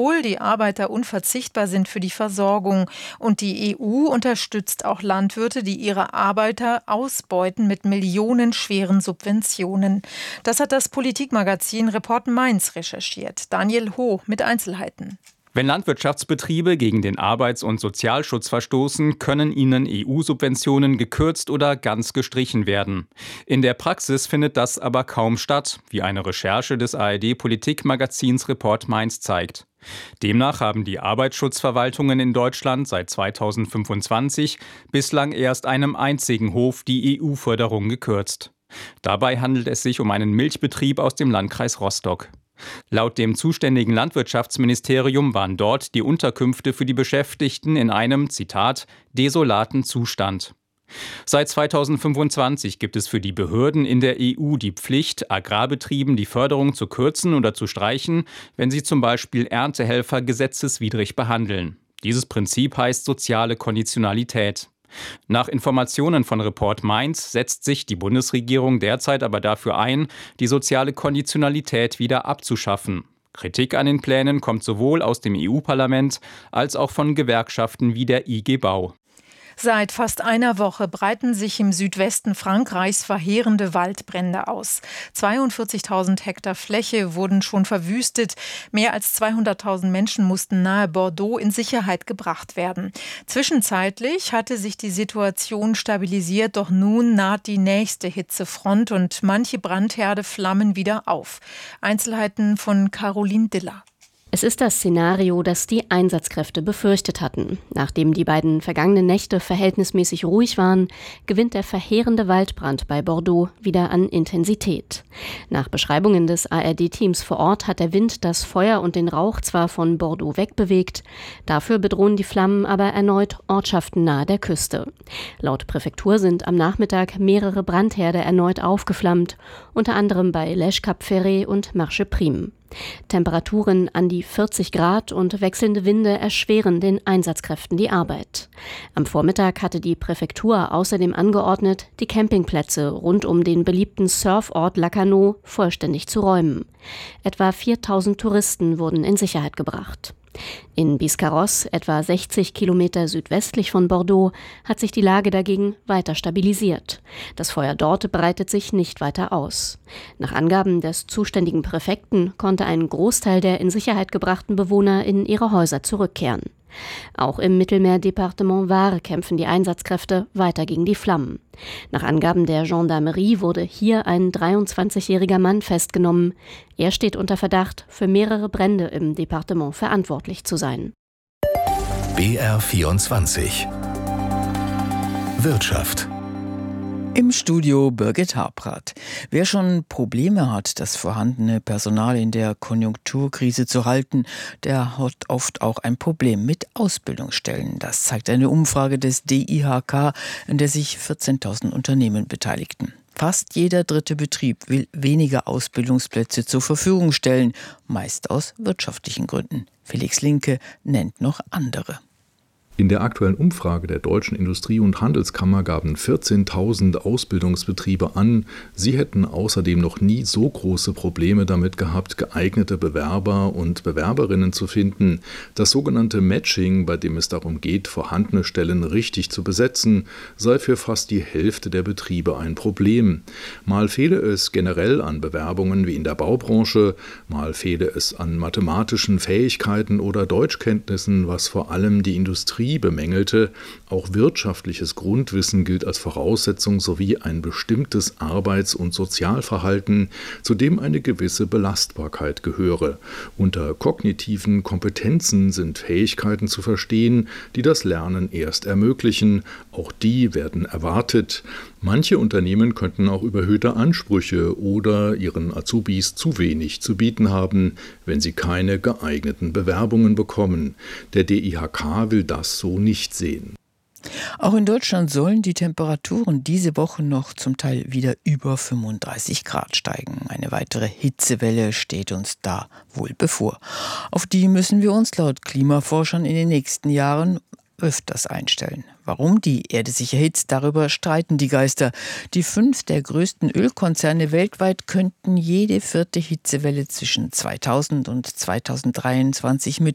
obwohl die Arbeiter unverzichtbar sind für die Versorgung. Und die EU unterstützt auch Landwirte, die ihre Arbeiter ausbeuten mit millionenschweren Subventionen. Das hat das Politikmagazin Report Mainz recherchiert. Daniel Ho mit Einzelheiten. Wenn Landwirtschaftsbetriebe gegen den Arbeits- und Sozialschutz verstoßen, können ihnen EU-Subventionen gekürzt oder ganz gestrichen werden. In der Praxis findet das aber kaum statt, wie eine Recherche des ARD-Politikmagazins Report Mainz zeigt. Demnach haben die Arbeitsschutzverwaltungen in Deutschland seit 2025 bislang erst einem einzigen Hof die EU-Förderung gekürzt. Dabei handelt es sich um einen Milchbetrieb aus dem Landkreis Rostock. Laut dem zuständigen Landwirtschaftsministerium waren dort die Unterkünfte für die Beschäftigten in einem, Zitat, desolaten Zustand. Seit 2025 gibt es für die Behörden in der EU die Pflicht, Agrarbetrieben die Förderung zu kürzen oder zu streichen, wenn sie zum Beispiel Erntehelfer gesetzeswidrig behandeln. Dieses Prinzip heißt soziale Konditionalität. Nach Informationen von Report Mainz setzt sich die Bundesregierung derzeit aber dafür ein, die soziale Konditionalität wieder abzuschaffen. Kritik an den Plänen kommt sowohl aus dem EU-Parlament als auch von Gewerkschaften wie der IG Bau. Seit fast einer Woche breiten sich im Südwesten Frankreichs verheerende Waldbrände aus. 42.000 Hektar Fläche wurden schon verwüstet. Mehr als 200.000 Menschen mussten nahe Bordeaux in Sicherheit gebracht werden. Zwischenzeitlich hatte sich die Situation stabilisiert, doch nun naht die nächste Hitzefront und manche Brandherde flammen wieder auf. Einzelheiten von Caroline Diller. Es ist das Szenario, das die Einsatzkräfte befürchtet hatten. Nachdem die beiden vergangenen Nächte verhältnismäßig ruhig waren, gewinnt der verheerende Waldbrand bei Bordeaux wieder an Intensität. Nach Beschreibungen des ARD-Teams vor Ort hat der Wind das Feuer und den Rauch zwar von Bordeaux wegbewegt, dafür bedrohen die Flammen aber erneut Ortschaften nahe der Küste. Laut Präfektur sind am Nachmittag mehrere Brandherde erneut aufgeflammt, unter anderem bei Lèche Cap Ferret und Marche Prime. Temperaturen an die 40 Grad und wechselnde Winde erschweren den Einsatzkräften die Arbeit. Am Vormittag hatte die Präfektur außerdem angeordnet, die Campingplätze rund um den beliebten Surfort Lacanau vollständig zu räumen. Etwa 4.000 Touristen wurden in Sicherheit gebracht. In Biscarrosse, etwa 60 Kilometer südwestlich von Bordeaux, hat sich die Lage dagegen weiter stabilisiert. Das Feuer dort breitet sich nicht weiter aus. Nach Angaben des zuständigen Präfekten konnte ein Großteil der in Sicherheit gebrachten Bewohner in ihre Häuser zurückkehren. Auch im Mittelmeerdepartement Var kämpfen die Einsatzkräfte weiter gegen die Flammen. Nach Angaben der Gendarmerie wurde hier ein 23-jähriger Mann festgenommen. Er steht unter Verdacht, für mehrere Brände im Departement verantwortlich zu sein. BR24 Wirtschaft. Im Studio Birgit Habrath. Wer schon Probleme hat, das vorhandene Personal in der Konjunkturkrise zu halten, der hat oft auch ein Problem mit Ausbildungsstellen. Das zeigt eine Umfrage des DIHK, an der sich 14.000 Unternehmen beteiligten. Fast jeder dritte Betrieb will weniger Ausbildungsplätze zur Verfügung stellen, meist aus wirtschaftlichen Gründen. Felix Linke nennt noch andere. In der aktuellen Umfrage der Deutschen Industrie- und Handelskammer gaben 14.000 Ausbildungsbetriebe an, sie hätten außerdem noch nie so große Probleme damit gehabt, geeignete Bewerber und Bewerberinnen zu finden. Das sogenannte Matching, bei dem es darum geht, vorhandene Stellen richtig zu besetzen, sei für fast die Hälfte der Betriebe ein Problem. Mal fehle es generell an Bewerbungen wie in der Baubranche, mal fehle es an mathematischen Fähigkeiten oder Deutschkenntnissen, was vor allem die Industrie bemängelte. Auch wirtschaftliches Grundwissen gilt als Voraussetzung sowie ein bestimmtes Arbeits- und Sozialverhalten, zu dem eine gewisse Belastbarkeit gehöre. Unter kognitiven Kompetenzen sind Fähigkeiten zu verstehen, die das Lernen erst ermöglichen. Auch die werden erwartet. Manche Unternehmen könnten auch überhöhte Ansprüche oder ihren Azubis zu wenig zu bieten haben, wenn sie keine geeigneten Bewerbungen bekommen. Der DIHK will das so nicht sehen. Auch in Deutschland sollen die Temperaturen diese Woche noch zum Teil wieder über 35 Grad steigen. Eine weitere Hitzewelle steht uns da wohl bevor. Auf die müssen wir uns laut Klimaforschern in den nächsten Jahren öfters einstellen. Warum die Erde sich erhitzt, darüber streiten die Geister. Die 5 der größten Ölkonzerne weltweit könnten jede 4. Hitzewelle zwischen 2000 und 2023 mit